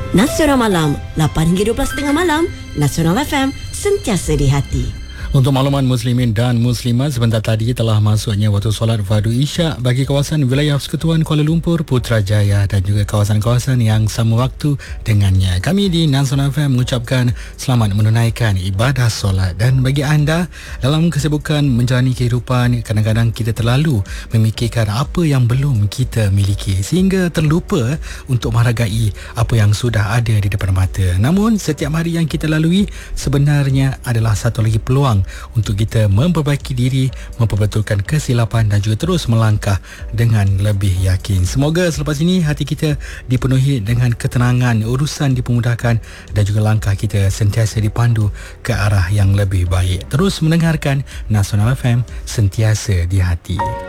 Nasional Malam 8 hingga 12.30 malam. Nasional FM, sentiasa di hati. Untuk makluman muslimin dan muslimat, sebentar tadi telah masuknya waktu solat fardu Isyak bagi kawasan wilayah Persekutuan Kuala Lumpur, Putrajaya dan juga kawasan-kawasan yang sama waktu dengannya. Kami di Nasional FM mengucapkan selamat menunaikan ibadah solat. Dan bagi anda dalam kesibukan menjalani kehidupan, kadang-kadang kita terlalu memikirkan apa yang belum kita miliki sehingga terlupa untuk menghargai apa yang sudah ada di depan mata. Namun setiap hari yang kita lalui sebenarnya adalah satu lagi peluang untuk kita memperbaiki diri, memperbetulkan kesilapan dan juga terus melangkah dengan lebih yakin. Semoga selepas ini hati kita dipenuhi dengan ketenangan, urusan dipermudahkan dan juga langkah kita sentiasa dipandu ke arah yang lebih baik. Terus mendengarkan Nasional FM, sentiasa di hati.